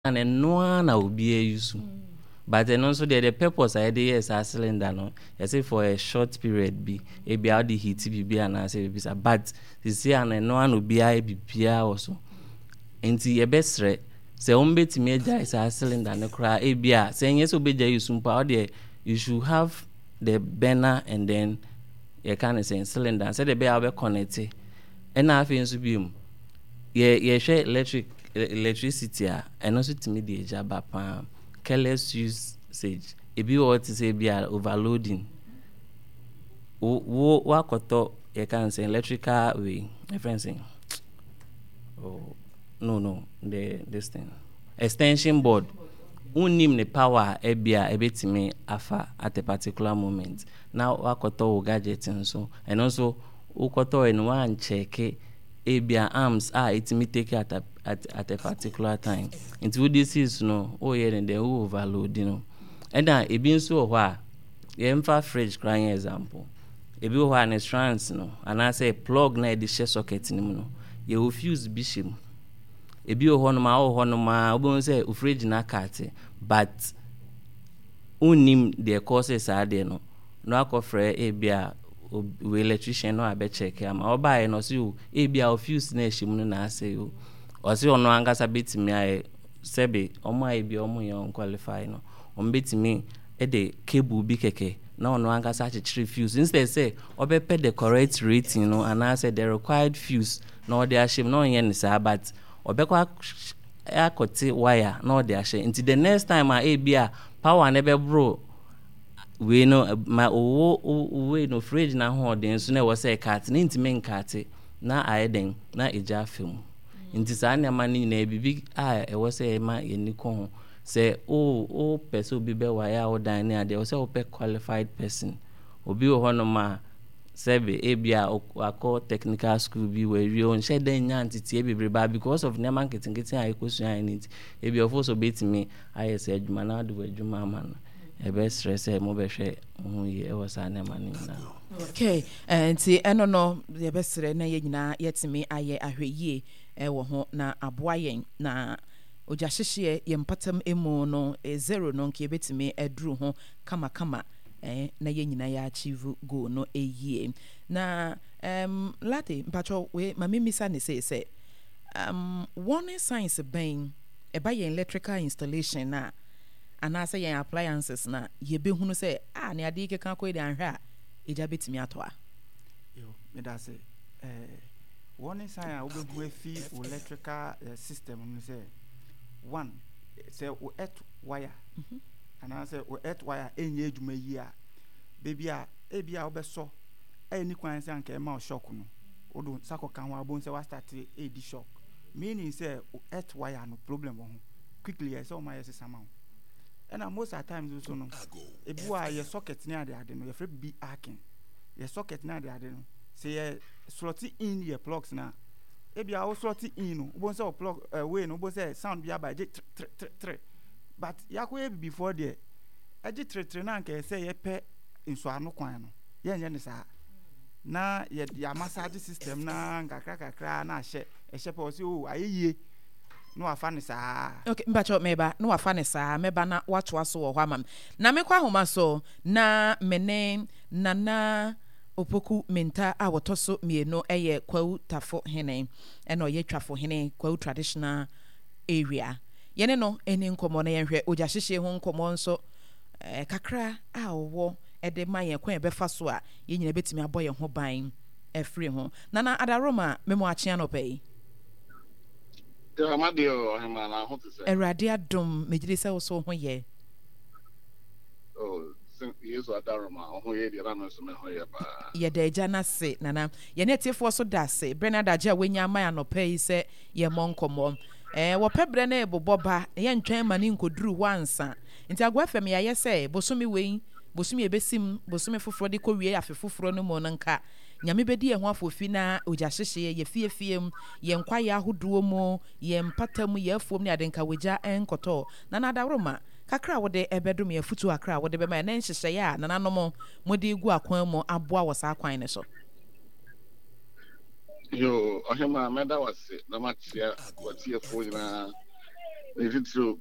and no one will be use. But then also the purpose I did is a cylinder no. I say for a short period be how the heat be and I say but you see and no one will be also. And the best rate say to me is a cylinder no cry ABR saying yes obey you soon power there you should have the burner and then you can say cylinder say the be have connected and I feel to be share electricity and also to me the job careless usage be what to say be overloading what you can say electrical way referencing no this thing extension board unim the power bit me afa at a particular moment now wakoto gadget and so and also ukoto in one check arms it may take at a particular time into this is no and they overload and then it being so why you fridge crying example if you an strands and I say plug na the share socket you will fuse bishop ebi ohonoma obon say fridge na carte but unim the causes are there no akofre ebia we electrician no abe check am oba no say ebia fuse na ehim na say o say ono angasa betimi ai sebe omo ebia omo yon qualify no betimi e de cable bi keke na ono angasa achire fuse instead say obepe the correct rating and I say the required fuse no dey ashim no yen ni say but obekwa akote wire no dey ashim until the next time bia power na be bro we no my we no fridge na ho den so na we say cat na intime nkate na aiden na eja film until sa na mani na bibi we say ma yeni ko say person bi be wire o dan na dey say ope qualified person obi o hono ma sebe ebia akọ technical school bi we on share den nyantiti ebebreba because of na marketing aikosuan need ebia of also betimi ayes adwuma na do adwuma man ebe stress mo be hwe hu ye e was na man na okay enti eno no ye be sre na ye nyina yetimi aye ahweye e wo ho na aboa yen na oja hyehye ye mpatam emu no 0 no nke betimi aduru ho kama na ye nyina ya achieve goal no eyie na lati mpacho we mamimisa ne say warning signs ben e ba ye electrical installation na anasa ye appliances na ye be hunu say na ade ke kan ko de anhwe a eja betimi ato a yo me da say warning sign a we go fi electrical system no say one say o earth wire and I say o earth wire enye adwuma yi a baby a ebia obeso ni kwan say anka e ma shock no odo sako kan ho abon say wa start di shock meaning say o earth wire no problem ho quickly say o ma yes sama and most of times also no ebu a your socket na ade no your free be arcing your socket na ade no say slot in your plugs na ebia o slot in no obon say o plug way no obon say sound bia by tre but yakwe before there eji tre na nke say ye pe nso anu kwan no ye nye ne sa na ye massage system na kakra na ahye pe o say ayeye no afa ne sa okay mbacho meba no afa ne sa meba na watu aso wo hwa mam na mekwa homa so na mene nana opoku menta a wotoso mieno eye kwawu tafo hene eno ye twafo hene kwawu traditional area yene no eni nkomo na yenhwe oja hyehye ho nkomo nso kakra a wo ede maye kwan befa so a ye nyina betimi aboye ho ban efre ho nana adaroma memo achia no pay amadio hema na ho tse erade adom mejide se wo so ho ye yeso adaroma ho ye dia na so me ho ye ba ye da eja na se nana ye ne tiefo so da se brenada ja wenya maya no pay se ye monkomo wo pebre na eboboba ye ntwan mani nkoduru wansa nti agwa fam ya ye say bosumi wei bosumi ebesim bosumi foforo de ko wie afefoforo no mo nka nyame bedi ye ho afofi na oja hyehye ye fiefiem ye nkwa ye ahodo mu ye mpatam ye afuom ne adenka wagya enkoto na nadaroma kakra wode ebedum ye futu akra wode be ma na nhyehyye ya na nanom mode gu akwan mu aboa wo sa akwan ne so yo ahema meda wase na machia watie fo na if it's true